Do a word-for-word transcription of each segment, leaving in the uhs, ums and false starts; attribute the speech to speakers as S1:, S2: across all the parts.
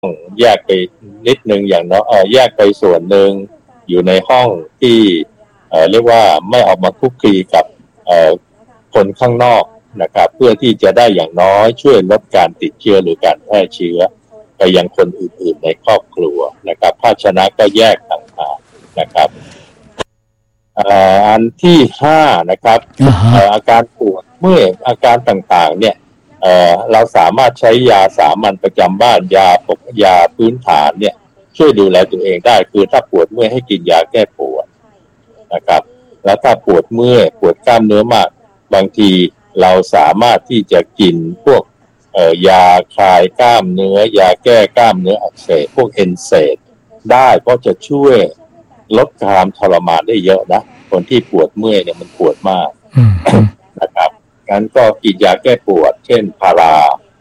S1: แยกไปนิดนึงอย่างน้อยเออแยกไปส่วนหนึ่งอยู่ในห้องที่เอ่อเรียกว่าไม่ออกมาคุกคีกับเอ่อคนข้างนอกนะครับเพื่อที่จะได้อย่างน้อยช่วยลดการติดเชื้อหรือการแพร่เชื้อไปยังคนอื่นๆในครอบครัวนะครับภาชนะก็แยกต่างหากนะครับอันที่ห้านะครับ uh-huh. อาการปวดเมื่อยอาการต่างๆเนี่ยเอ่อเราสามารถใช้ยาสามัญประจำบ้านยาปกยาพื้นฐานเนี่ยช่วยดูแลตัวเองได้คือถ้าปวดเมื่อยให้กินยาแก้ปวดนะครับแล้วถ้าปวดเมื่อยปวดกล้ามเนื้อมากบางทีเราสามารถที่จะกินพวกเอ่อยาคลายกล้ามเนื้อยาแก้กล้ามเนื้ออักเสบพวกเอนเซดได้เพราะจะช่วยลดความทรมานได้เยอะนะคนที่ปวดเมื่อยเนี่ยมันปวดมากนะครับงั้นก็กินยาแก้ปวดเช่นพารา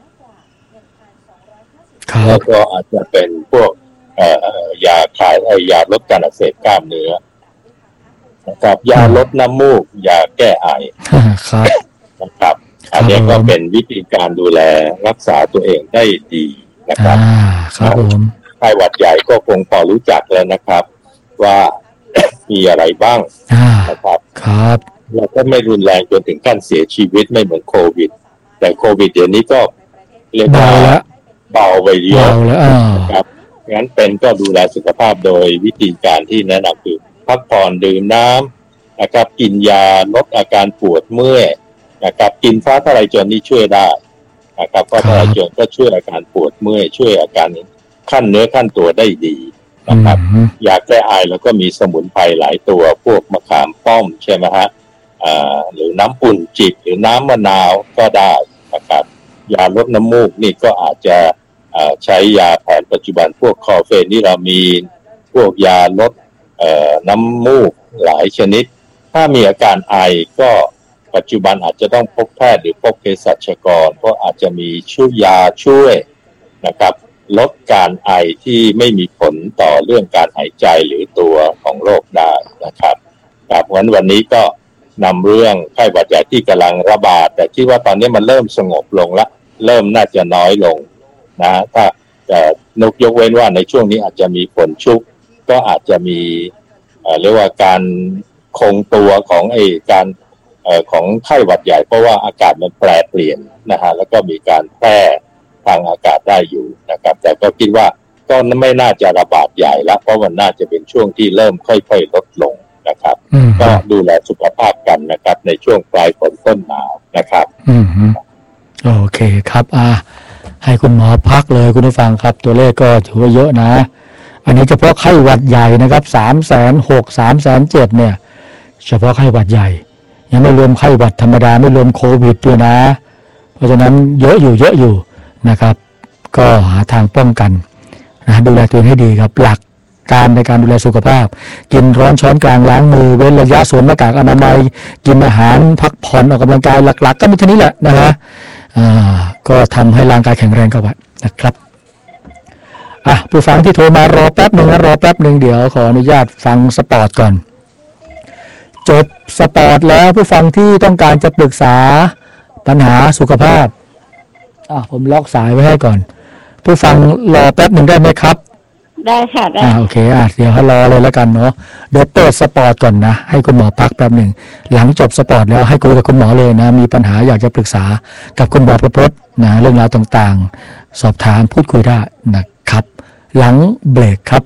S1: แล้วก็อาจจะเป็นพวกเอ่อยาคลายยาลดการอักเสบกล้ามเนื้อนะครับยาลดน้ำมูกยาแก้ไอนะครับอันนี้ก็เป็นวิธีการดูแลรักษาตัวเองได้ดีนะครับครับผมไข้หวัดใหญ่ก็คงพอรู้จักแล้วนะครับว่ามีอะไรบ้างนะครับครับแล้วก็ไม่รุนแรงจนถึงขั้นเสียชีวิตไม่เหมือนโควิดแต่โควิดเดี๋ยวนี้ก็เรียกว่าเบาไปเยอะนะครับงั้นเป็นก็ดูแลสุขภาพโดยวิธีการที่แนะนำคือพักผ่อนดื่มน้ำนะครับกินยาลดอาการปวดเมื่อยนะครับกินฟ้าทะลายโจรนี่ช่วยได้นะครับฟ้าทะลายโจรก็ช่วยอาการปวดเมื่อยช่วยอาการขั้นเนื้อขั้นตัวได้ดีนะครับยาแก้ไอแล้วก็มีสมุนไพรหลายตัวพวกมะขามป้อมใช่ไหมฮะอ่าหรือน้ำอุ่นจิบหรือน้ำมะนาวก็ได้นะครับยาลดน้ำมูกนี่ก็อาจจะอ่าใช้ยาแผนปัจจุบันพวกคลอร์เฟนิรามีนพวกยาลดเอ่อน้ำมูกหลายชนิดถ้ามีอาการไอก็ปัจจุบันอาจจะต้องพบแพทย์หรือพบเภสัชกรเพราะอาจจะมีช่วยยาช่วยนะครับลดการไอที่ไม่มีผลต่อเรื่องการหายใจหรือตัวของโรคได้นะครับครับงั้นวันนี้ก็นำเรื่องไข้หวัดใหญ่ที่กำลังระบาดแต่คิดว่าตอนนี้มันเริ่มสงบลงละเริ่มน่าจะน้อยลงนะถ้าแต่นกยกเว้นว่าในช่วงนี้อาจจะมีฝนชุกก็อาจจะมีเอ่อเรียกว่าการคงตัวของไอ้การเอ่อของไข้หวัดใหญ่เพราะว่าอากาศมันแปรเปลี่ยนนะฮะแล้วก็มีการแพร่ทางอากาศได้อยู่นะครับแต่ก็คิดว่าก็ไม่น่าจะระบาดใหญ่แล้วเพราะมันน่าจะเป็นช่วงที่เริ่มค่อยๆลดลงนะครับก็ดูแลสุขภาพกันนะครับในช่วงปลายฝนต้นหนาวนะครับอืมโอเคครับอ่าให้คุณหมอพักเลยคุณผู้ฟังครับตัวเลขก็ถือว่าเยอะนะอันนี้เฉพาะไข้หวัดใหญ่นะครับสามแสนหกสามแสนเจ็ดเนี่ยเฉพาะไข้หวัดใหญ่ยังไม่รวมไข้หวัดธรรมดาไม่รวมโควิดด้วยนะเพราะฉะนั้นเยอะอยู่เยอะอยู่นะครับก็หาทางป้องกันนะดูแลตัวเองให้ดีครับหลักการในการดูแลสุขภาพกินร้อนช้อนกลางล้างมือเว้นระยะสวมหน้ากากอนามัยกินอาหารพักผ่อนออกกำลังกายหลักๆก็มีเท่านี้แหละนะฮะอ่าก็ทำให้ร่างกายแข็งแรงกันไว้นะครับอ่ะผู้ฟังที่โทรมารอแป๊บหนึ่งนะรอแป๊บหนึ่งเดี๋ยวขออนุญาตฟังสปอร์ตก่อนจบสปอร์ตแล้วผู้ฟังที่ต้องการจะปรึกษาปัญหาสุขภาพอ่ะผมล็อกสายไว้ให้ก่อนผู้ฟังรอแป๊บหนึ่งได้ไหมครับ
S2: ได้ค่ะได้
S1: อ่าโอเคอ่ะเดี๋ยวให้รอเลยแล้วกันเนาะเดี๋ยวเปิดสปอร์ตก่อนนะให้คุณหมอพักแป๊บหนึ่งหลังจบสปอร์ตแล้วให้คุยกับคุณหมอเลยนะมีปัญหาอยากจะปรึกษากับคุณหมอประพจน์นะเรื่องราวต่างๆสอบถามพูดคุยได้นะครับหลังเบรกครับ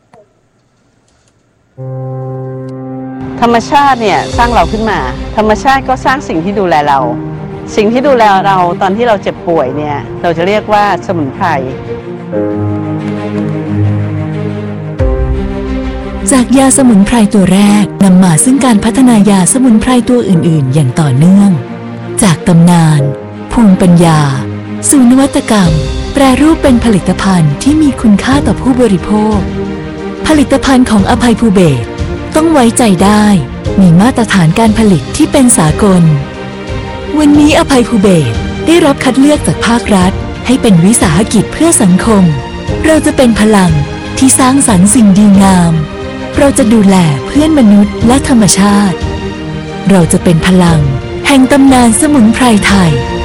S2: ธรรมชาติเนี่ยสร้างเราขึ้นมาธรรมชาติก็สร้างสิ่งที่ดูแลเราสิ่งที่ดูแลเราตอนที่เราเจ็บป่วยเนี่ยเราจะเรียกว่าสมุนไพร
S3: จากยาสมุนไพรตัวแรกนำมาซึ่งการพัฒนายาสมุนไพรตัวอื่นๆอย่างต่อเนื่องจากตำนานภูมิปัญญาสู่นวัตกรรมแปรรูปเป็นผลิตภัณฑ์ที่มีคุณค่าต่อผู้บริโภคผลิตภัณฑ์ของอภัยภูเบศรต้องไว้ใจได้มีมาตรฐานการผลิตที่เป็นสากลวันนี้อภัยภูเบศรได้รับคัดเลือกจากภาครัฐให้เป็นวิสาหกิจเพื่อสังคมเราจะเป็นพลังที่สร้างสรรค์สิ่งดีงามเราจะดูแลเพื่อนมนุษย์และธรรมชาติเราจะเป็นพลังแห่งตำนานสมุนไพรไทย